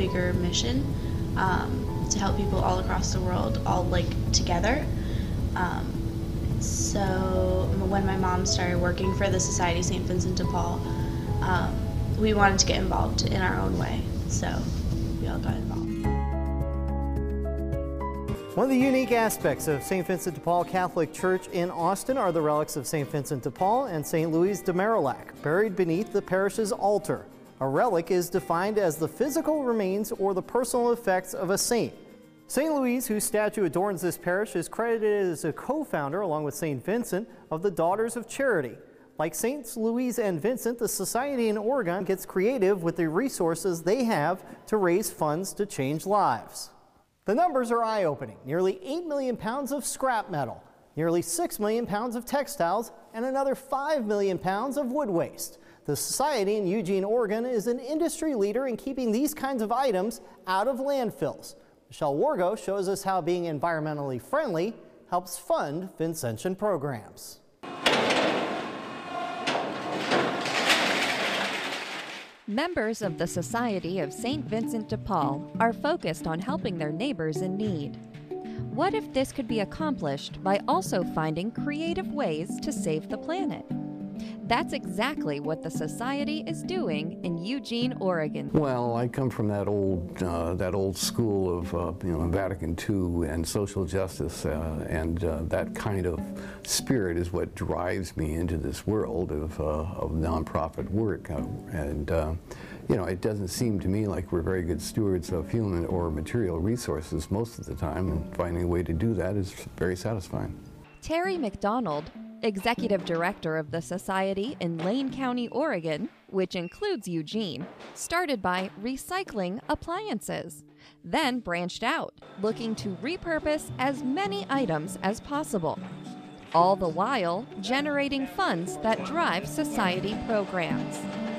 bigger mission to help people all across the world, all like together. So when my mom started working for the Society St. Vincent de Paul, we wanted to get involved in our own way, so we all got involved. One of the unique aspects of St. Vincent de Paul Catholic Church in Austin are the relics of St. Vincent de Paul and St. Louis de Marillac, buried beneath the parish's altar. A relic is defined as the physical remains or the personal effects of a saint. St. Louise, whose statue adorns this parish, is credited as a co-founder, along with St. Vincent, of the Daughters of Charity. Like St. Louise and Vincent, the Society in Oregon gets creative with the resources they have to raise funds to change lives. The numbers are eye-opening. Nearly 8 million pounds of scrap metal, nearly 6 million pounds of textiles, and another 5 million pounds of wood waste. The Society in Eugene, Oregon is an industry leader in keeping these kinds of items out of landfills. Michelle Wargo shows us how being environmentally friendly helps fund Vincentian programs. Members of the Society of St. Vincent de Paul are focused on helping their neighbors in need. What if this could be accomplished by also finding creative ways to save the planet? That's exactly what the Society is doing in Eugene, Oregon. Well, I come from that old school of Vatican II and social justice, and that kind of spirit is what drives me into this world of nonprofit work. It doesn't seem to me like we're very good stewards of human or material resources most of the time, and finding a way to do that is very satisfying. Terry McDonald, Executive Director of the Society in Lane County, Oregon, which includes Eugene, started by recycling appliances, then branched out, looking to repurpose as many items as possible, all the while generating funds that drive Society programs.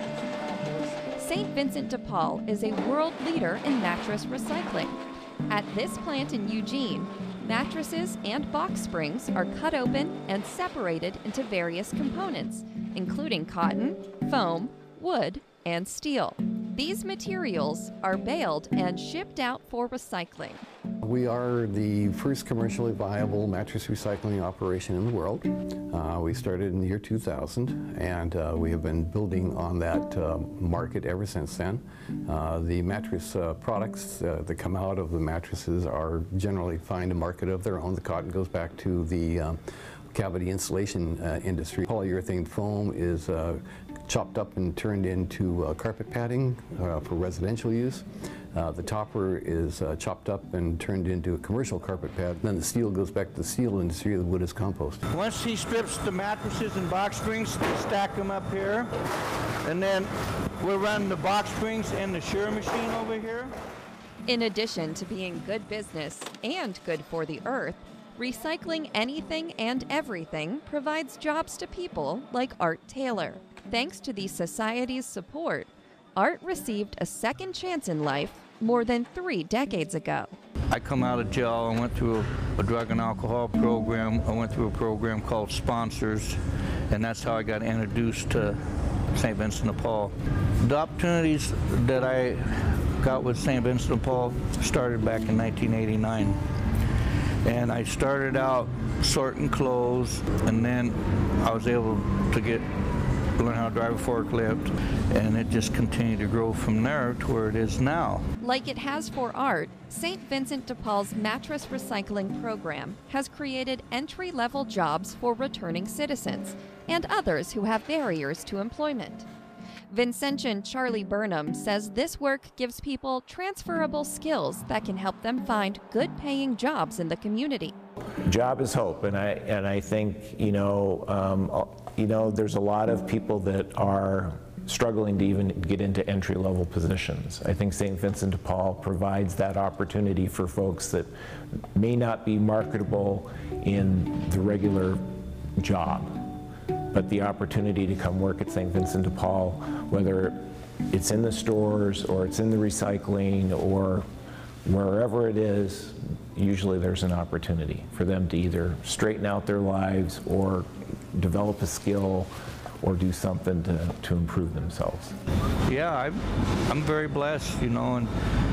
St. Vincent de Paul is a world leader in mattress recycling. At this plant in Eugene, mattresses and box springs are cut open and separated into various components, including cotton, foam, wood, and steel. These materials are baled and shipped out for recycling. We are the first commercially viable mattress recycling operation in the world. We started in the year 2000, and we have been building on that market ever since then. The mattress products that come out of the mattresses are generally find a market of their own. The cotton goes back to the cavity insulation industry. Polyurethane foam is chopped up and turned into carpet padding for residential use. The topper is chopped up and turned into a commercial carpet pad. Then the steel goes back to the steel industry. The wood is compost. Once he strips the mattresses and box springs, we stack them up here. And then we'll run the box springs and the shear machine over here. In addition to being good business and good for the earth, recycling anything and everything provides jobs to people like Art Taylor. Thanks to the Society's support, Art received a second chance in life more than 3 decades ago. I come out of jail. I went through a drug and alcohol program. I went through a program called Sponsors, and that's how I got introduced to St. Vincent de Paul. The opportunities that I got with St. Vincent de Paul started back in 1989. And I started out sorting clothes, and then I was able to learn how to drive a forklift, and it just continued to grow from there to where it is now. Like it has for Art, St. Vincent de Paul's mattress recycling program has created entry-level jobs for returning citizens and others who have barriers to employment. Vincentian Charlie Burnham says this work gives people transferable skills that can help them find good-paying jobs in the community. Job is hope, and I think there's a lot of people that are struggling to even get into entry-level positions. I think St. Vincent de Paul provides that opportunity for folks that may not be marketable in the regular job, but the opportunity to come work at St. Vincent de Paul, whether it's in the stores or it's in the recycling or wherever it is, usually there's an opportunity for them to either straighten out their lives or develop a skill or do something to improve themselves. Yeah, I'm very blessed, and